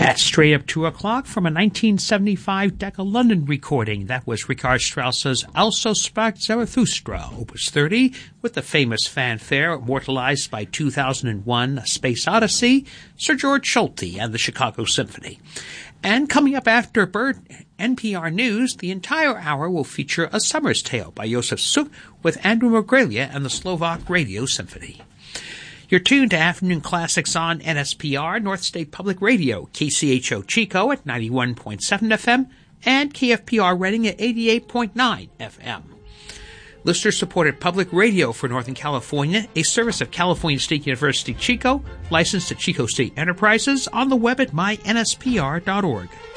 At straight up 2 o'clock from a 1975 Decca London recording. That was Richard Strauss's Also sprach Zarathustra, Opus 30, with the famous fanfare immortalized by 2001 A Space Odyssey, Sir George Solti and the Chicago Symphony. And coming up after NPR News, the entire hour will feature A Summer's Tale by Josef Suk with Andrew Margrelia and the Slovak Radio Symphony. You're tuned to Afternoon Classics on NSPR, North State Public Radio, KCHO Chico at 91.7 FM, and KFPR Reading at 88.9 FM. Listener-supported public radio for Northern California, a service of California State University Chico, licensed to Chico State Enterprises, on the web at mynspr.org.